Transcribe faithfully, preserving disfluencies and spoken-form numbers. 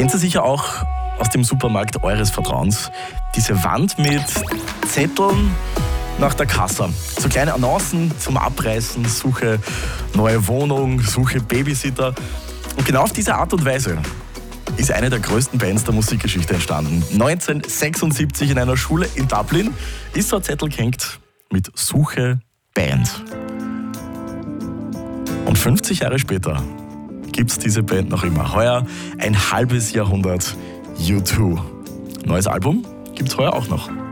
Kennen Sie sicher auch aus dem Supermarkt eures Vertrauens. Diese Wand mit Zetteln nach der Kasse. So kleine Annoncen zum Abreißen, suche neue Wohnung, suche Babysitter. Und genau auf diese Art und Weise ist eine der größten Bands der Musikgeschichte entstanden. neunzehnhundertsechsundsiebzig in einer Schule in Dublin ist so ein Zettel gehängt mit Suche Band. Und fünfzig Jahre später gibt es diese Band noch immer. Heuer ein halbes Jahrhundert U zwei. Neues Album gibt es heuer auch noch.